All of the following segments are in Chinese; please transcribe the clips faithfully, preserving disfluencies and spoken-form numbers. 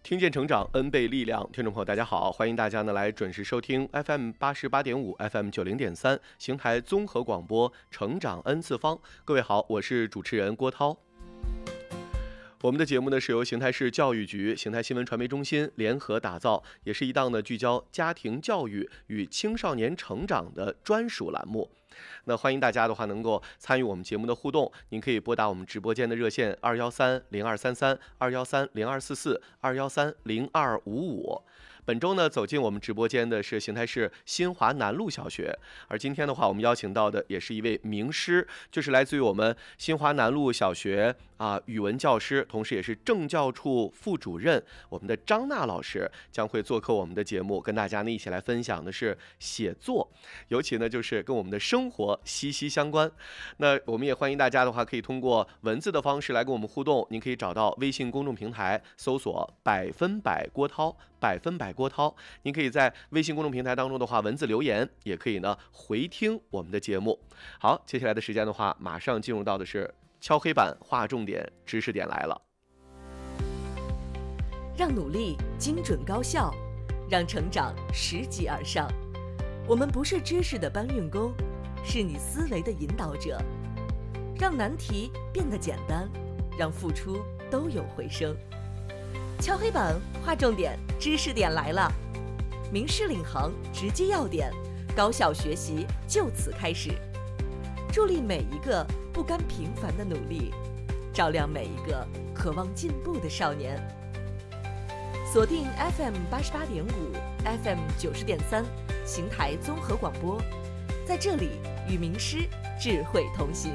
听见成长 N 倍力量，听众朋友大家好，欢迎大家呢来准时收听 F M 八十八点五 F M 九零点三邢台综合广播成长 N 次方。各位好，我是主持人郭涛。我们的节目呢是由邢台市教育局、邢台新闻传媒中心联合打造，也是一档呢聚焦家庭教育与青少年成长的专属栏目。那欢迎大家的话能够参与我们节目的互动，您可以拨打我们直播间的热线二幺三零二三三、二幺三零二四四、二幺三零二五五。本周呢，走进我们直播间的是邢台市新华南路小学，而今天的话，我们邀请到的也是一位名师，就是来自于我们新华南路小学啊语文教师，同时也是政教处副主任，我们的张娜老师将会做客我们的节目，跟大家呢一起来分享的是写作，尤其呢就是跟我们的生活息息相关。那我们也欢迎大家的话，可以通过文字的方式来跟我们互动，您可以找到微信公众平台搜索百分百郭涛，百分百郭涛，您可以在微信公众平台当中的话文字留言，也可以呢回听我们的节目。好，接下来的时间的话，马上进入到的是敲黑板划重点，知识点来了。 让努力精准高效，让成长拾级而上。我们不是知识的搬运工，是你思维的引导者。让难题变得简单，让付出都有回声。敲黑板划重点，知识点来了。名师领航，直击要点，高效学习就此开始。助力每一个不甘平凡的努力，照亮每一个渴望进步的少年。锁定 F M 八十八点五 F M 九十点三邢台综合广播，在这里与名师智慧同行。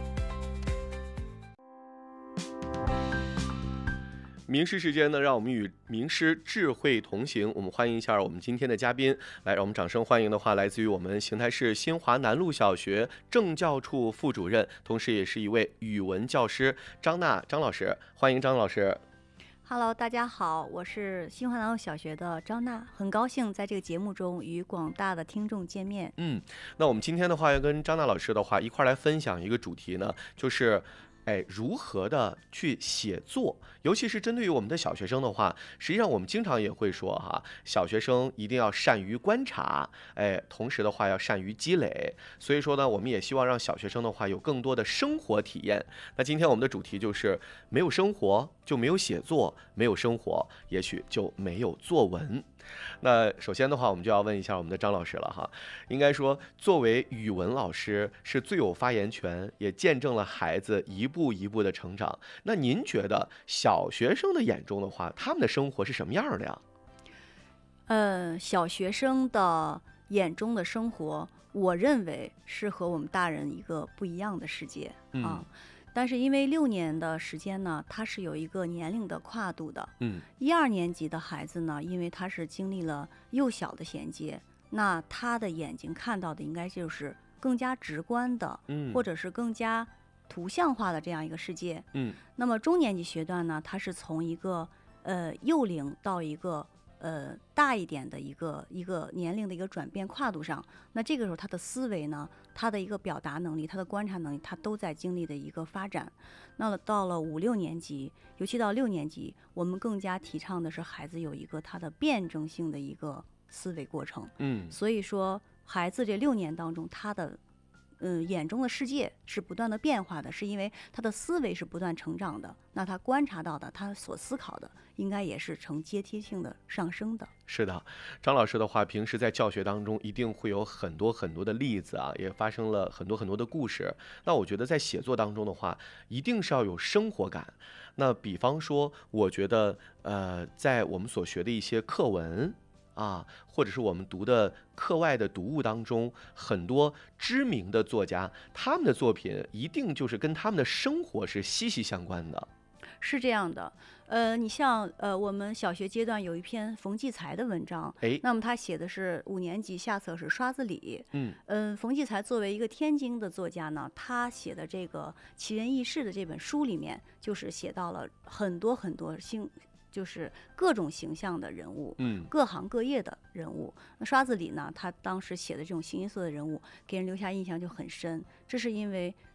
名师时间呢，让我们与名师智慧同行。我们欢迎一下我们今天的嘉宾，来，让我们掌声欢迎的话，来自于我们邢台市新华南路小学政教处副主任，同时也是一位语文教师张娜张老师，欢迎张老师。 Hello， 大家好，我是新华南路小学的张娜，很高兴在这个节目中与广大的听众见面。 嗯，那我们今天的话要跟张娜老师的话一块来分享一个主题呢，就是哎，如何的去写作，尤其是针对于我们的小学生的话，实际上我们经常也会说哈，小学生一定要善于观察，哎，同时的话要善于积累。所以说呢，我们也希望让小学生的话有更多的生活体验。那今天我们的主题就是没有生活就没有写作，没有生活也许就没有作文。那首先的话，我们就要问一下我们的张老师了哈。应该说，作为语文老师，是最有发言权，也见证了孩子一步一步的成长。那您觉得小学生的眼中的话，他们的生活是什么样的呀？ 呃，小学生的眼中的生活，我认为是和我们大人一个不一样的世界、嗯、啊。但是因为六年的时间呢，它是有一个年龄的跨度的。嗯，一二年级的孩子呢，因为他是经历了幼小的衔接，那他的眼睛看到的应该就是更加直观的，嗯，或者是更加图像化的这样一个世界。嗯，那么中年级学段呢，它是从一个呃幼龄到一个呃大一点的一个一个年龄的一个转变跨度上，那这个时候他的思维呢，他的一个表达能力，他的观察能力，他都在经历的一个发展。那么到了五六年级，尤其到六年级，我们更加提倡的是孩子有一个他的辩证性的一个思维过程。嗯，所以说孩子这六年当中，他的嗯，眼中的世界是不断的变化的，是因为他的思维是不断成长的，那他观察到的，他所思考的，应该也是呈阶梯性的上升的。 是的，张老师的话，平时在教学当中一定会有很多很多的例子啊，也发生了很多很多的故事。那我觉得在写作当中的话，一定是要有生活感。那比方说，我觉得呃，在我们所学的一些课文啊，或者是我们读的课外的读物当中，很多知名的作家，他们的作品一定就是跟他们的生活是息息相关的。 是这样的，呃，你像呃，我们小学阶段有一篇冯骥才的文章，哎，那么他写的是五年级下册是刷子李，嗯嗯、呃，冯骥才作为一个天津的作家呢，他写的这个《奇人异事》的这本书里面，就是写到了很多很多星。就是各种形象的人物，嗯，各行各业的人物。那刷子李呢，他当时写的这种形形色色的人物，给人留下印象就很深。这是因为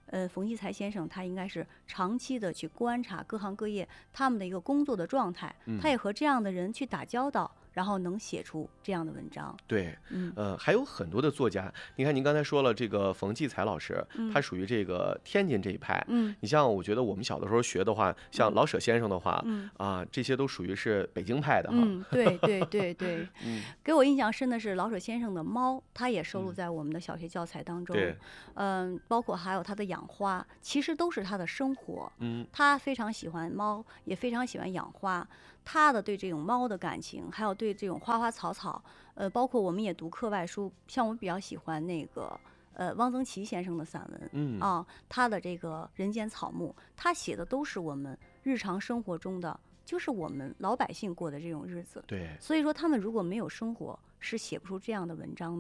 呃，冯骥才先生他应该是长期的去观察各行各业他们的一个工作的状态， 嗯、 他也和这样的人去打交道，然后能写出这样的文章。 对， 嗯， 呃，还有很多的作家，你看您刚才说了这个冯骥才老师， 嗯、 他属于这个天津这一派。 嗯， 你像我觉得我们小的时候学的话，像老舍先生的话， 嗯啊，这些都属于是北京派的哈。 嗯，对对对对。 嗯， 给我印象深的是老舍先生的猫，他也收录在我们的小学教材当中。 对， 嗯，包括还有他的养花，其实都是他的生活。 嗯， 他非常喜欢猫，也非常喜欢养花。他的对这种猫的感情，还有对这种花花草草，呃，包括我们也读课外书，像我比较喜欢那个呃汪曾祺先生的散文， 嗯啊，他的这个《人间草木》，他写的都是我们日常生活中的，就是我们老百姓过的这种日子。 对， 所以说他们如果没有生活，是写不出这样的文章的。